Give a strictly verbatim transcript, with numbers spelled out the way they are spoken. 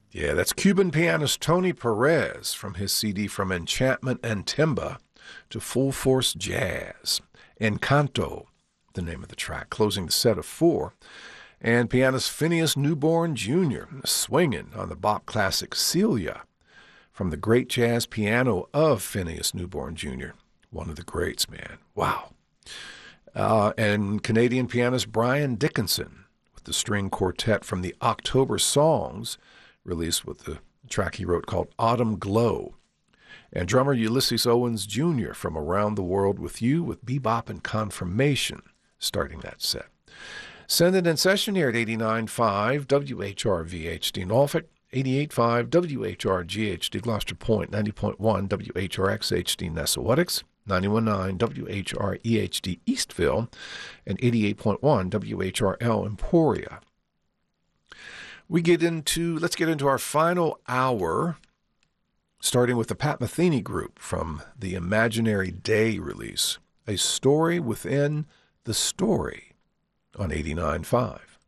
Yeah, that's Cuban pianist Tony Perez from his C D From Enchantment and Timba to Full Force Jazz. Encanto, the name of the track, closing the set of four. And pianist Phineas Newborn Junior swinging on the bop classic Celia from the great jazz piano of Phineas Newborn Junior One of the greats, man. Wow. Uh, and Canadian pianist Brian Dickinson with the string quartet from the October Songs, released with the track he wrote called Autumn Glow. And drummer Ulysses Owens Junior from Around the World with You with Bebop and Confirmation, starting that set. Send it in session here at eighty-nine point five W H R V H D Norfolk, eighty-eight point five W H R G H D Gloucester Point, ninety point one W H R X H D Nessawatix, ninety-one point nine W H R E H D Eastville, and eighty-eight point one W H R L Emporia. We get into, let's get into our final hour, starting with the Pat Metheny Group from the Imaginary Day release, A Story Within the Story on eighty-nine point five.